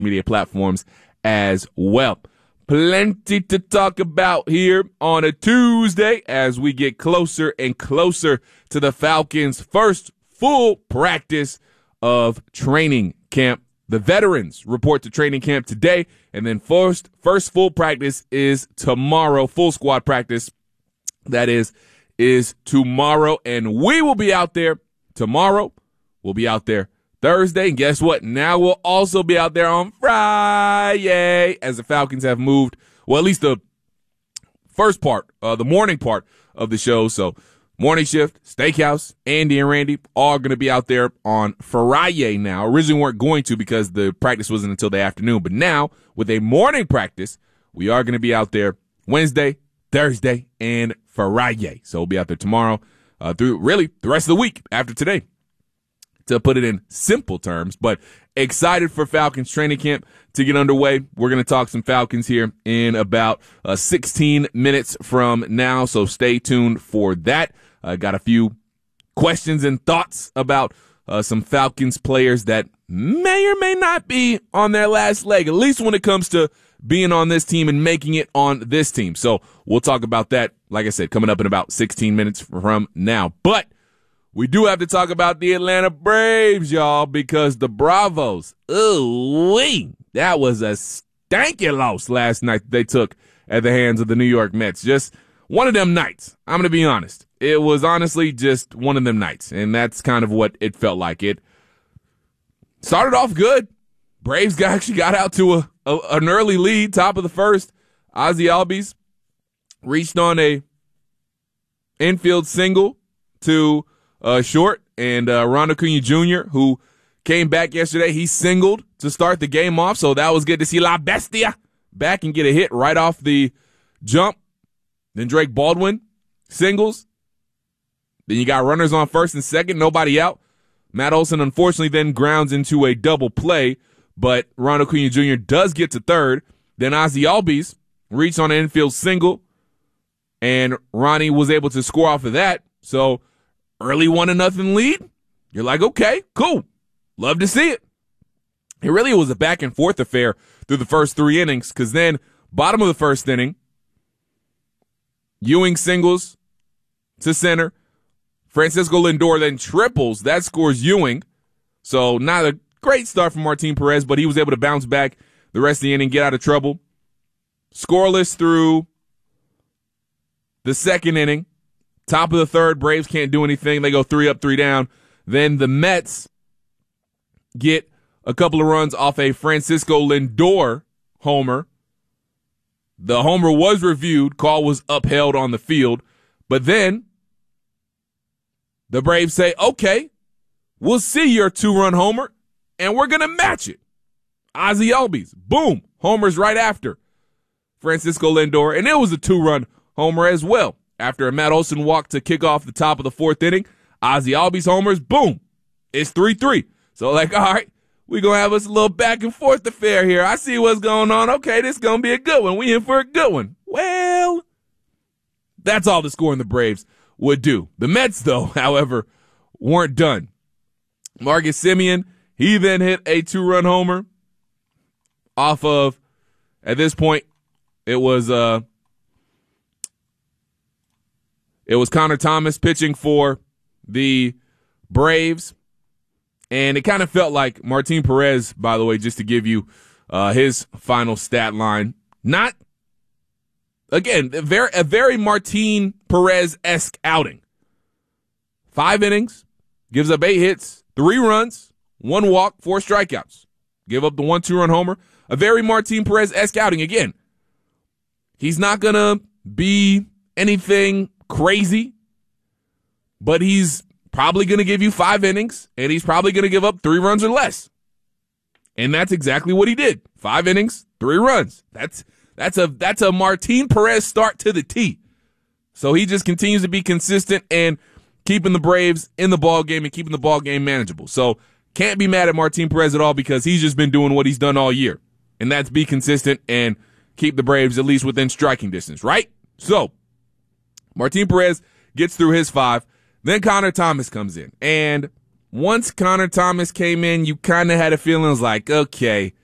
media platforms as well. Plenty to talk about here on a Tuesday as we get closer and closer to the Falcons' first full practice of training camp. The veterans report to training camp today, and then first full practice is tomorrow. Full squad practice, that is tomorrow, and we will be out there tomorrow. We'll be out there Thursday, and guess what? Now we'll also be out there on Friday as the Falcons have moved, well, at least the first part, the morning part of the show. So morning shift, Steakhouse, Andy and Randy all going to be out there on Friday now. Originally weren't going to because the practice wasn't until the afternoon, but now with a morning practice, we are going to be out there Wednesday, Thursday, and Friday. So we'll be out there tomorrow through really the rest of the week after today, to put it in simple terms. But excited for Falcons training camp to get underway. We're going to talk some Falcons here in about 16 minutes from now, so stay tuned for that. Got a few questions and thoughts about some Falcons players that may or may not be on their last leg, at least when it comes to being on this team and making it on this team. So we'll talk about that, like I said, coming up in about 16 minutes from now. But we do have to talk about the Atlanta Braves, y'all, because the Bravos, that was a stanky loss last night they took at the hands of the New York Mets. Just one of them nights. I'm going to be honest. It was honestly just one of them nights, and that's kind of what it felt like. It started off good. Braves actually got out to an early lead, top of the first. Ozzie Albies reached on a infield single to short, and Ronald Acuna Jr., who came back yesterday, he singled to start the game off, so that was good to see La Bestia back and get a hit right off the jump. Then Drake Baldwin singles. Then you got runners on first and second, nobody out. Matt Olson, unfortunately, then grounds into a double play, but Ronald Acuna Jr. does get to third. Then Ozzie Albies reached on an infield single, and Ronnie was able to score off of that, so early 1-0 lead. You're like, okay, cool. Love to see it. It really was a back and forth affair through the first 3 innings, because then bottom of the first inning, Ewing singles to center. Francisco Lindor then triples. That scores Ewing. So not a great start from Martin Perez, but he was able to bounce back the rest of the inning, get out of trouble. Scoreless through the second inning. Top of the third, Braves can't do anything. They go 3 up, 3 down. Then the Mets get a couple of runs off a Francisco Lindor homer. The homer was reviewed. Call was upheld on the field. But then the Braves say, okay, we'll see your 2-run homer, and we're going to match it. Ozzie Albies, boom, homers right after Francisco Lindor. And it was a 2-run homer as well. After a Matt Olson walk to kick off the top of the 4th inning, Ozzie Albies homers, boom, it's 3-3. So like, all right, we're going to have us a little back and forth affair here. I see what's going on. Okay, this is going to be a good one. We in for a good one. Well, that's all the scoring the Braves would do. The Mets, though, however, weren't done. Marcus Semien, he then hit a 2-run homer off of, at this point, it was Connor Thomas pitching for the Braves. And it kind of felt like Martin Perez, by the way, just to give you his final stat line. Not, again, a very Martin Perez-esque outing. 5 innings, gives up 8 hits, 3 runs, 1 walk, 4 strikeouts. Give up the 1-2-run homer. A very Martin Perez-esque outing. Again, he's not going to be anything crazy, but he's probably going to give you 5 innings, and he's probably going to give up 3 runs or less. And that's exactly what he did. 5 innings, 3 runs. That's a Martin Perez start to the T. So he just continues to be consistent and keeping the Braves in the ball game and keeping the ball game manageable. So can't be mad at Martin Perez at all because he's just been doing what he's done all year. And that's be consistent and keep the Braves at least within striking distance, right? So Martin Perez gets through his 5. Then Connor Thomas comes in. And once Connor Thomas came in, you kind of had a feeling, it was like, okay,